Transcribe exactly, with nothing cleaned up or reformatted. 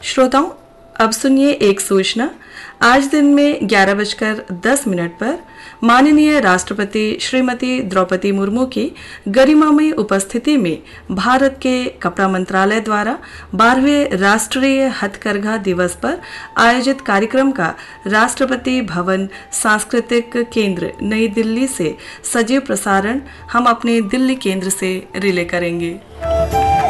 श्रोताओं, अब सुनिए एक सूचना। आज दिन में ग्यारह बजकर दस मिनट पर माननीय राष्ट्रपति श्रीमती द्रौपदी मुर्मू की गरिमामयी उपस्थिति में भारत के कपड़ा मंत्रालय द्वारा बारहवें राष्ट्रीय हथकरघा दिवस पर आयोजित कार्यक्रम का राष्ट्रपति भवन सांस्कृतिक केंद्र नई दिल्ली से सजीव प्रसारण हम अपने दिल्ली केंद्र से रिले करेंगे।